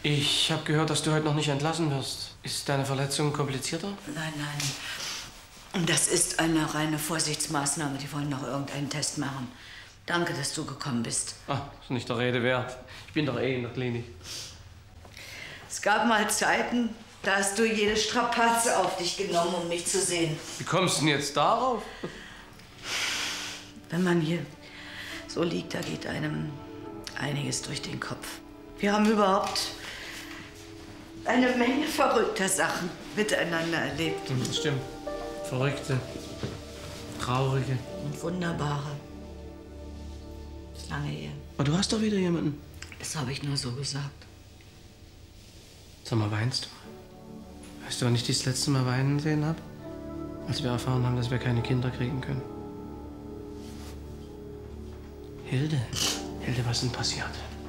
Ich habe gehört, dass du heute noch nicht entlassen wirst. Ist deine Verletzung komplizierter? Nein, nein. Das ist eine reine Vorsichtsmaßnahme. Die wollen noch irgendeinen Test machen. Danke, dass du gekommen bist. Ach, ist nicht der Rede wert. Ich bin doch eh in der Klinik. Es gab mal Zeiten, da hast du jede Strapaze auf dich genommen, um mich zu sehen. Wie kommst du denn jetzt darauf? Wenn man hier so liegt, da geht einem einiges durch den Kopf. Wir haben überhaupt eine Menge verrückter Sachen miteinander erlebt. Das stimmt. Verrückte, traurige. Und wunderbare. Das ist lange her. Aber du hast doch wieder jemanden. Das habe ich nur so gesagt. Sag mal, weinst du? Weißt du, wann ich dich das letzte Mal weinen sehen habe? Als wir erfahren haben, dass wir keine Kinder kriegen können. Hilde, was ist denn passiert?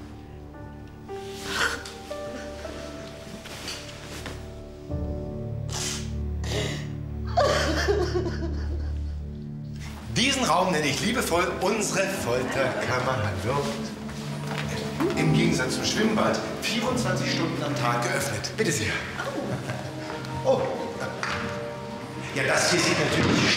Diesen Raum nenne ich liebevoll unsere Folterkammer. Hallo. Im Gegensatz zum Schwimmbad 24 Stunden am Tag geöffnet. Bitte sehr. Oh. Ja, das hier sieht natürlich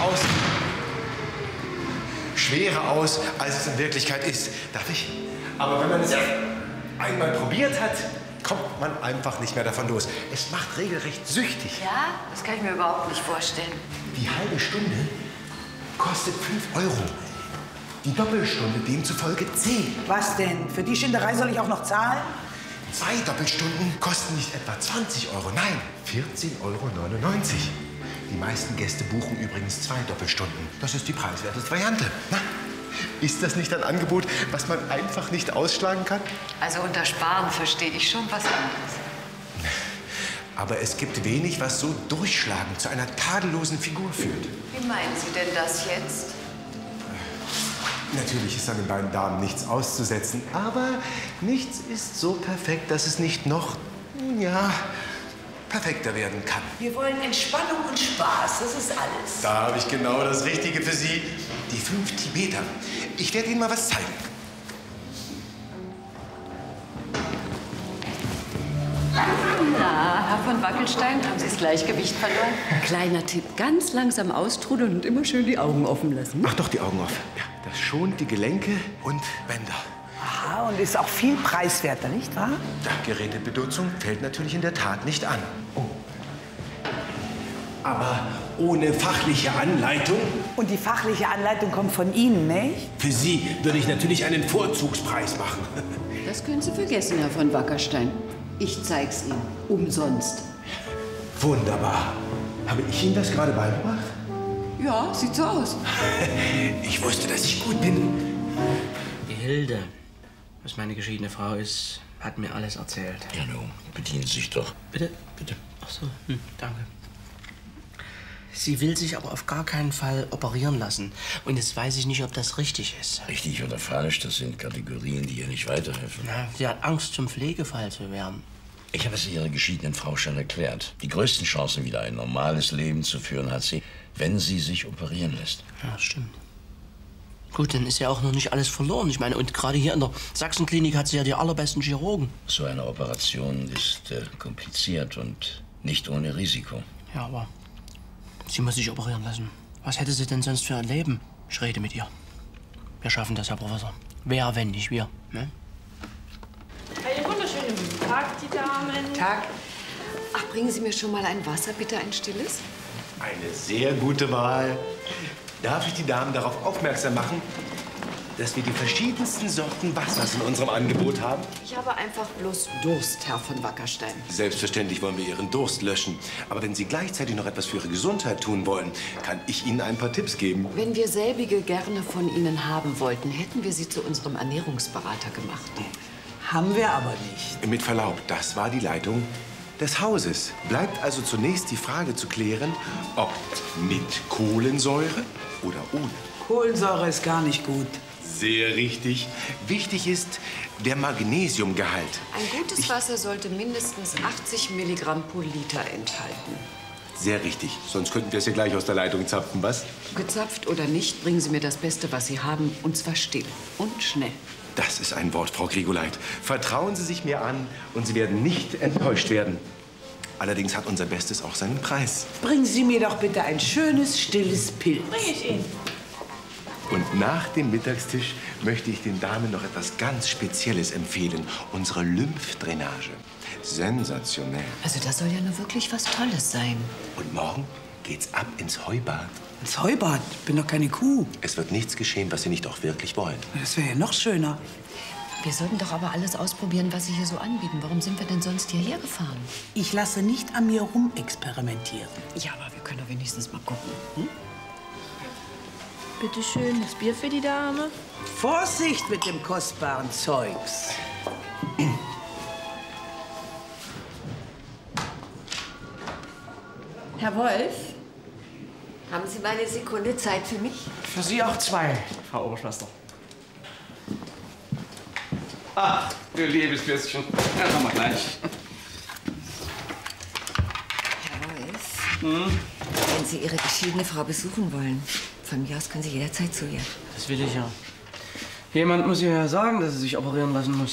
schwerer aus, als es in Wirklichkeit ist. Darf ich? Aber wenn man es einmal probiert hat, kommt man einfach nicht mehr davon los. Es macht regelrecht süchtig. Ja, das kann ich mir überhaupt nicht vorstellen. Die halbe Stunde kostet 5 €. Die Doppelstunde demzufolge 10. Was denn? Für die Schinderei soll ich auch noch zahlen? 2 Doppelstunden kosten nicht etwa 20 €, nein, 14,99 €. Die meisten Gäste buchen übrigens 2 Doppelstunden. Das ist die preiswerteste Variante. Na, ist das nicht ein Angebot, was man einfach nicht ausschlagen kann? Also unter Sparen verstehe ich schon was anderes. Aber es gibt wenig, was so durchschlagend zu einer tadellosen Figur führt. Wie meinen Sie denn das jetzt? Natürlich ist an den beiden Damen nichts auszusetzen, aber nichts ist so perfekt, dass es nicht noch, ja, perfekter werden kann. Wir wollen Entspannung und Spaß, das ist alles. Da habe ich genau das Richtige für Sie. Die 5 Tibeter. Ich werde Ihnen mal was zeigen. Na, Herr von Wackelstein, haben Sie das Gleichgewicht verloren? Kleiner Tipp, ganz langsam austrudeln und immer schön die Augen offen lassen. Mach doch die Augen auf. Ja, das schont die Gelenke und Bänder. Aha, und ist auch viel preiswerter, nicht wahr? Ja, Gerätebenutzung fällt natürlich in der Tat nicht an. Oh. Aber ohne fachliche Anleitung? Und die fachliche Anleitung kommt von Ihnen, nicht? Für Sie würde ich natürlich einen Vorzugspreis machen. Das können Sie vergessen, Herr von Wackerstein. Ich zeig's Ihnen. Umsonst. Wunderbar. Habe ich Ihnen das gerade beigebracht? Ja, sieht so aus. Ich wusste, dass ich gut bin. Die Hilde, was meine geschiedene Frau ist, hat mir alles erzählt. Ja, nun, bedienen Sie sich doch. Bitte? Bitte. Ach so, danke. Sie will sich aber auf gar keinen Fall operieren lassen. Und jetzt weiß ich nicht, ob das richtig ist. Richtig oder falsch, das sind Kategorien, die ihr nicht weiterhelfen. Na, sie hat Angst, zum Pflegefall zu werden. Ich habe es Ihrer geschiedenen Frau schon erklärt. Die größten Chancen, wieder ein normales Leben zu führen, hat sie, wenn sie sich operieren lässt. Ja, stimmt. Gut, dann ist ja auch noch nicht alles verloren. Ich meine, und gerade hier in der Sachsenklinik hat sie ja die allerbesten Chirurgen. So eine Operation ist kompliziert und nicht ohne Risiko. Ja, aber sie muss sich operieren lassen. Was hätte sie denn sonst für ein Leben? Ich rede mit ihr. Wir schaffen das, Herr Professor. Wer, wenn nicht wir, ne? Einen wunderschönen guten Tag, die Damen. Tag. Ach, bringen Sie mir schon mal ein Wasser, bitte, ein stilles? Eine sehr gute Wahl. Darf ich die Damen darauf aufmerksam machen, dass wir die verschiedensten Sorten Wassers in unserem Angebot haben? Ich habe einfach bloß Durst, Herr von Wackerstein. Selbstverständlich wollen wir Ihren Durst löschen. Aber wenn Sie gleichzeitig noch etwas für Ihre Gesundheit tun wollen, kann ich Ihnen ein paar Tipps geben. Wenn wir selbige gerne von Ihnen haben wollten, hätten wir Sie zu unserem Ernährungsberater gemacht. Haben wir aber nicht. Mit Verlaub, das war die Leitung des Hauses. Bleibt also zunächst die Frage zu klären, ob mit Kohlensäure oder ohne. Kohlensäure ist gar nicht gut. Sehr richtig. Wichtig ist der Magnesiumgehalt. Ein gutes Wasser sollte mindestens 80 Milligramm pro Liter enthalten. Sehr richtig. Sonst könnten wir es ja gleich aus der Leitung zapfen, was? Gezapft oder nicht, bringen Sie mir das Beste, was Sie haben, und zwar still und schnell. Das ist ein Wort, Frau Grigoleit. Vertrauen Sie sich mir an und Sie werden nicht enttäuscht werden. Allerdings hat unser Bestes auch seinen Preis. Bringen Sie mir doch bitte ein schönes, stilles Pilz. Bring ich Ihnen. Und nach dem Mittagstisch möchte ich den Damen noch etwas ganz Spezielles empfehlen. Unsere Lymphdrainage. Sensationell. Also das soll ja nur wirklich was Tolles sein. Und morgen geht's ab ins Heubad. Ins Heubad? Ich bin doch keine Kuh. Es wird nichts geschehen, was Sie nicht auch wirklich wollen. Das wäre ja noch schöner. Wir sollten doch aber alles ausprobieren, was Sie hier so anbieten. Warum sind wir denn sonst hierher gefahren? Ich lasse nicht an mir rumexperimentieren. Ja, aber wir können doch wenigstens mal gucken. Hm? Bitte schön, das Bier für die Dame. Vorsicht mit dem kostbaren Zeugs. Herr Wolf, haben Sie mal eine Sekunde Zeit für mich? Für Sie auch 2, Frau Oberschwester. Ach, du liebes Bürstchen. Ja, machen wir gleich. Herr Wolf, wenn Sie Ihre geschiedene Frau besuchen wollen, von mir aus können Sie jederzeit zu ihr. Das will ich ja. Jemand muss ihr ja sagen, dass sie sich operieren lassen muss.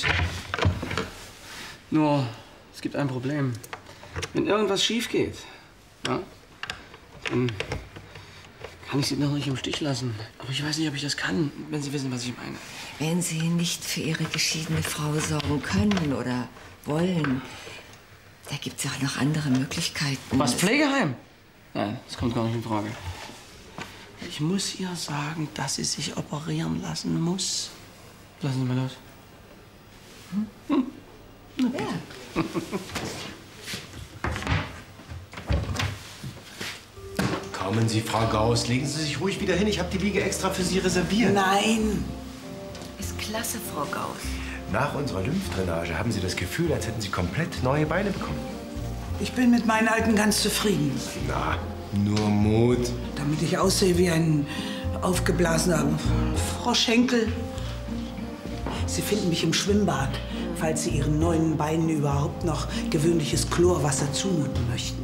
Nur, es gibt ein Problem. Wenn irgendwas schief geht, ja, dann kann ich sie noch nicht im Stich lassen. Aber ich weiß nicht, ob ich das kann, wenn Sie wissen, was ich meine. Wenn Sie nicht für Ihre geschiedene Frau sorgen können oder wollen, da gibt es ja auch noch andere Möglichkeiten. Was, Pflegeheim? Nein, das kommt gar nicht in Frage. Ich muss ihr sagen, dass sie sich operieren lassen muss. Lassen Sie mal los. Ja. Kommen Sie, Frau Gauss, legen Sie sich ruhig wieder hin. Ich habe die Wiege extra für Sie reserviert. Nein. Ist klasse, Frau Gauss. Nach unserer Lymphdrainage haben Sie das Gefühl, als hätten Sie komplett neue Beine bekommen. Ich bin mit meinen Alten ganz zufrieden. Na, nur Mut. Damit ich aussehe wie ein aufgeblasener Froschhenkel. Sie finden mich im Schwimmbad, falls Sie Ihren neuen Beinen überhaupt noch gewöhnliches Chlorwasser zumuten möchten.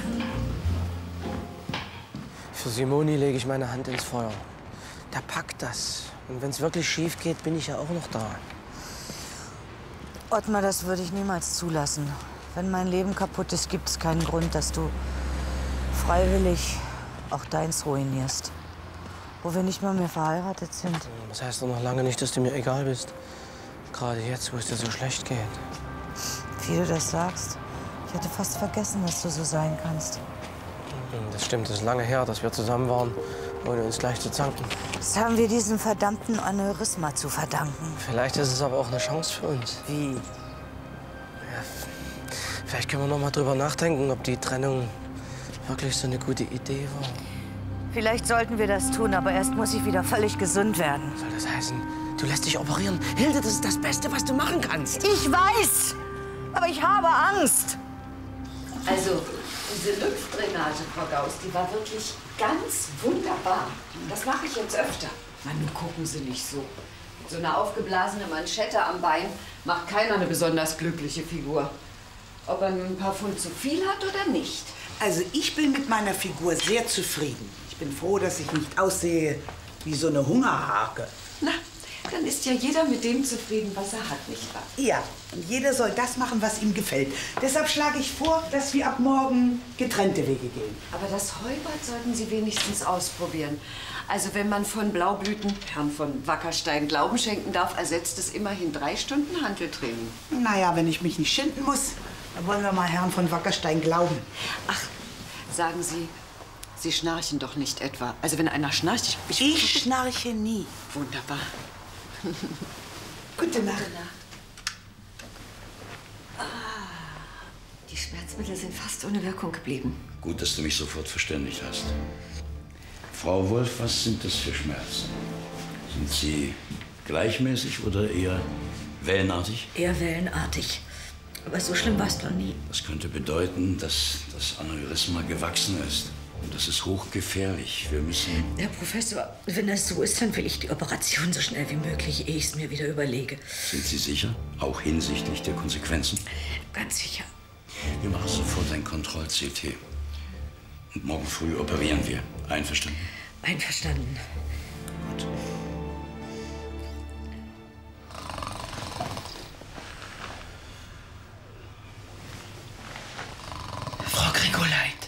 Für Simoni lege ich meine Hand ins Feuer. Der packt das. Und wenn es wirklich schief geht, bin ich ja auch noch da. Ottmar, das würde ich niemals zulassen. Wenn mein Leben kaputt ist, gibt es keinen Grund, dass du freiwillig auch deins ruinierst. Wo wir nicht mal mehr verheiratet sind. Das heißt doch noch lange nicht, dass du mir egal bist. Gerade jetzt, wo es dir so schlecht geht. Wie du das sagst. Ich hatte fast vergessen, dass du so sein kannst. Das stimmt, es ist lange her, dass wir zusammen waren, ohne uns gleich zu zanken. Das haben wir diesem verdammten Aneurysma zu verdanken. Vielleicht ist es aber auch eine Chance für uns. Wie? Ja, vielleicht können wir noch mal drüber nachdenken, ob die Trennung wirklich so eine gute Idee war. Vielleicht sollten wir das tun, aber erst muss ich wieder völlig gesund werden. Soll das heißen, du lässt dich operieren? Hilde, das ist das Beste, was du machen kannst. Ich weiß, aber ich habe Angst. Also, diese Lymphdrainage, Frau Gauss, die war wirklich ganz wunderbar. Das mache ich jetzt öfter. Mann, nun gucken Sie nicht so. Mit so einer aufgeblasene Manschette am Bein macht keiner eine besonders glückliche Figur. Ob er nun ein paar Pfund zu viel hat oder nicht. Also ich bin mit meiner Figur sehr zufrieden. Ich bin froh, dass ich nicht aussehe wie so eine Hungerhake. Na, dann ist ja jeder mit dem zufrieden, was er hat, nicht wahr? Ja, und jeder soll das machen, was ihm gefällt. Deshalb schlage ich vor, dass wir ab morgen getrennte Wege gehen. Aber das Heubad sollten Sie wenigstens ausprobieren. Also wenn man von Blaublüten Herrn von Wackerstein Glauben schenken darf, ersetzt es immerhin 3 Stunden Hanteltraining. Naja, wenn ich mich nicht schinden muss, dann wollen wir mal Herrn von Wackerstein glauben. Ach, sagen Sie, Sie schnarchen doch nicht etwa. Also wenn einer schnarcht... Ich schnarche nie. Wunderbar. Gute Nacht. Die Schmerzmittel sind fast ohne Wirkung geblieben. Gut, dass du mich sofort verständigt hast. Frau Wolf, was sind das für Schmerzen? Sind sie gleichmäßig oder eher wellenartig? Eher wellenartig. Aber so schlimm war es noch nie. Das könnte bedeuten, dass das Aneurysma gewachsen ist. Und das ist hochgefährlich. Wir müssen... Herr Professor, wenn das so ist, dann will ich die Operation so schnell wie möglich, ehe ich es mir wieder überlege. Sind Sie sicher? Auch hinsichtlich der Konsequenzen? Ganz sicher. Wir machen sofort ein Kontroll-CT. Und morgen früh operieren wir. Einverstanden? Einverstanden. Gut. Grigoleit.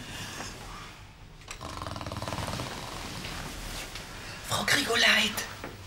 Frau Grigoleit.